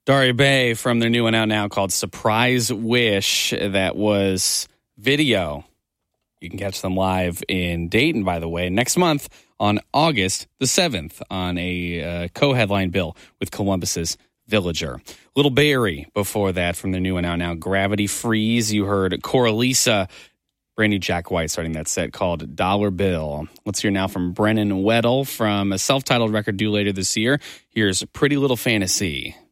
Daria Bay from their new one out now called Surprise Wish. That was video. You can catch them live in Dayton, by the way, next month on August the 7th on a co-headline bill with Columbus's Villager. Little Barry before that from their new one out now, Gravity Freeze. You heard Coralisa, brand new Jack White starting that set called Dollar Bill. Let's hear now from Brennan Weddle from a self-titled record due later this year. Here's Pretty Little Fantasy.